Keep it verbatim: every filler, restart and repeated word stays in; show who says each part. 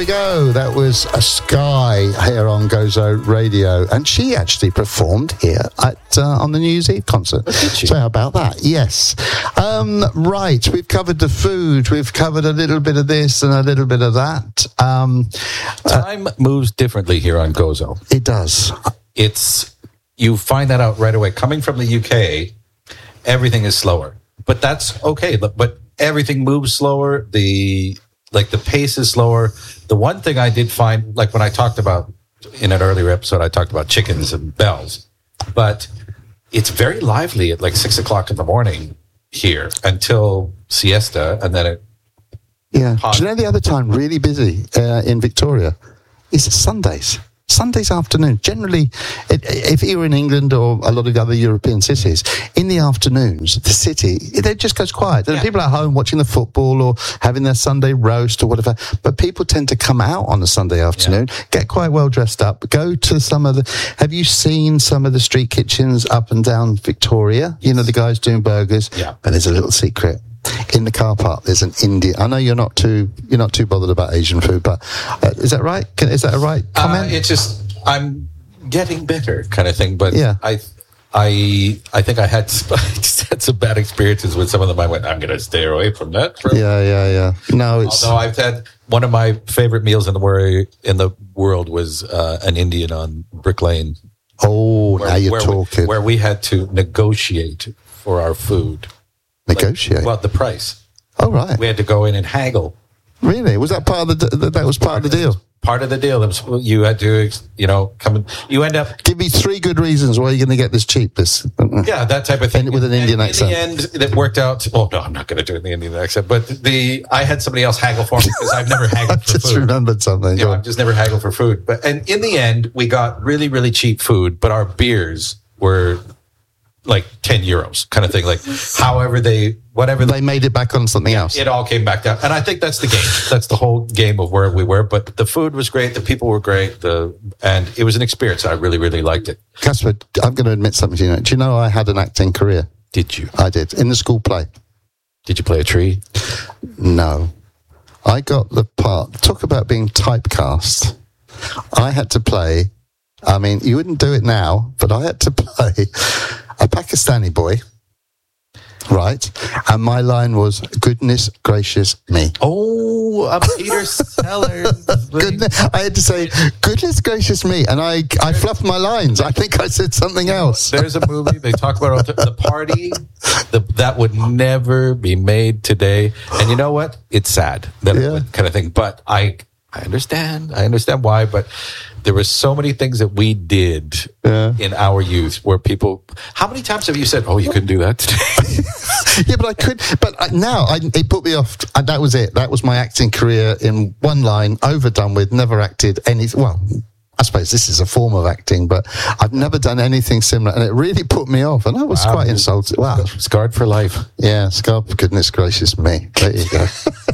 Speaker 1: we go. That was a Sky here on Gozo Radio, and she actually performed here at uh, on the New Year's Eve concert. So how about that? Yes. Um, right, we've covered the food. We've covered a little bit of this and a little bit of that. Um,
Speaker 2: Time uh, moves differently here on Gozo.
Speaker 1: It does.
Speaker 2: It's you find that out right away. Coming from the U K, everything is slower, but that's okay. But everything moves slower. The like the pace is slower. The one thing I did find, like when I talked about in an earlier episode, I talked about chickens and bells, but it's very lively at like six o'clock in the morning here until siesta, and then it.
Speaker 1: Yeah. Do you know the other time really busy uh, in Victoria is Sundays. Sundays afternoon. Generally, it, if you're in England or a lot of other European cities, in the afternoons, the city, it just goes quiet. Yeah. People are at home watching the football or having their Sunday roast or whatever. But people tend to come out on a Sunday afternoon, yeah. get quite well dressed up, go to some of the... Have you seen some of the street kitchens up and down Victoria? Yes. You know, the guys doing burgers?
Speaker 2: Yeah.
Speaker 1: But there's a little secret. In the car park, there's an Indian. I know you're not too you're not too bothered about Asian food, but uh, is that right? Can, is that a right comment?
Speaker 2: Uh, it's just I'm getting better, kind of thing. But
Speaker 1: yeah.
Speaker 2: I, I, I think I had I just had some bad experiences with some of them. I went, I'm going to stay away from that. For
Speaker 1: yeah, yeah, yeah. No, it's.
Speaker 2: Although I've had one of my favorite meals in the world in the world was uh, an Indian on Brick Lane.
Speaker 1: Oh,
Speaker 2: where,
Speaker 1: now you're
Speaker 2: where
Speaker 1: talking.
Speaker 2: We, where we had to negotiate for our food.
Speaker 1: Negotiate?
Speaker 2: Like, well, the price.
Speaker 1: Oh, right.
Speaker 2: We had to go in and haggle.
Speaker 1: Really? Was that part of the, that was part of the deal?
Speaker 2: Part of the deal. It was, you had to, you know, come and, you end up...
Speaker 1: Give me three good reasons why you're going to get this cheap, this...
Speaker 2: Yeah, that type of thing.
Speaker 1: And with an Indian
Speaker 2: and
Speaker 1: accent.
Speaker 2: In the end, it worked out... Oh, no, I'm not going to do it in the Indian accent. But the I had somebody else haggle for me because I've never haggled for
Speaker 1: food. I just
Speaker 2: food.
Speaker 1: remembered something.
Speaker 2: You know, I've just never haggled for food. But And in the end, we got really, really cheap food, but our beers were... like ten euros kind of thing. Like however they, whatever.
Speaker 1: They made it back on something else.
Speaker 2: It all came back down. And I think that's the game. That's the whole game of where we were. But the food was great. The people were great. The And it was an experience. I really, really liked it.
Speaker 1: Casper, I'm going to admit something to you. Do you know I had an acting career?
Speaker 2: Did you?
Speaker 1: I did. In the school play.
Speaker 2: Did you play a tree?
Speaker 1: No. I got the part. Talk about being typecast. I had to play, I mean, you wouldn't do it now, but I had to play a Pakistani boy, right? And my line was, goodness gracious me.
Speaker 2: Oh, I'm Peter Sellers.
Speaker 1: Goodness, I had to say, goodness gracious me. And I I fluffed my lines. I think I said something else.
Speaker 2: There's a movie, they talk about all the, the party, the, that would never be made today. And you know what? It's sad, that
Speaker 1: yeah.
Speaker 2: kind of thing. But I, I understand. I understand why, but... There were so many things that we did yeah. in our youth where people... How many times have you said, oh, you couldn't do that today?
Speaker 1: Yeah, but I could... But now, I, it put me off. And that was it. That was my acting career in one line, overdone with, never acted any... Well, I suppose this is a form of acting, but I've never done anything similar. And it really put me off. And I was wow. quite insulted. Wow.
Speaker 2: Scarred for life.
Speaker 1: Yeah, scarred for goodness gracious me. There you go.